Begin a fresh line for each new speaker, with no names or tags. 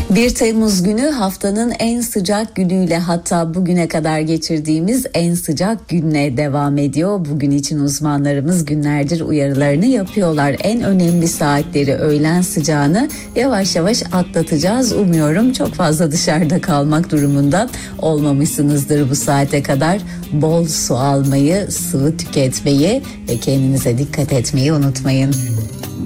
1 Temmuz günü haftanın en sıcak günüyle, hatta bugüne kadar geçirdiğimiz en sıcak günle devam ediyor. Bugün için uzmanlarımız günlerdir uyarılarını yapıyorlar. En önemli saatleri, öğlen sıcağını yavaş yavaş atlatacağız. Umuyorum çok fazla dışarıda kalmak durumunda olmamışsınızdır bu saate kadar. Bol su almayı, sıvı tüketmeyi ve kendinize dikkat etmeyi unutmayın.